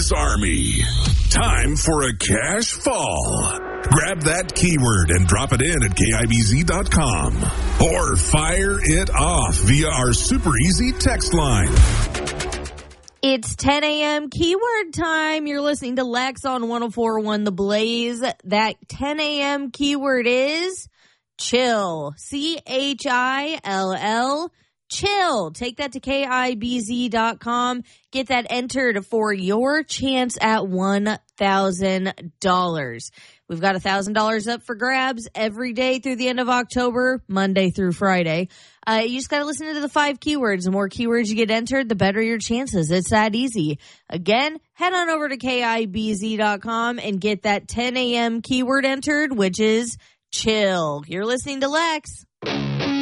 Lex Army. Time for a cash fall. Grab that keyword and drop it in at KIBZ.com. Or fire it off via our super easy text line. It's 10 a.m. keyword time. You're listening to Lex on 104.1 The Blaze. That 10 a.m. keyword is chill. CHILL. Chill. Take that to KIBZ.com. Get that entered for your chance at $1,000. We've got $1,000 up for grabs every day through the end of October, Monday through Friday. You just got to listen to the 5 keywords. The more keywords you get entered, the better your chances. It's that easy. Again, head on over to KIBZ.com and get that 10 a.m. keyword entered, which is chill. You're listening to Lex.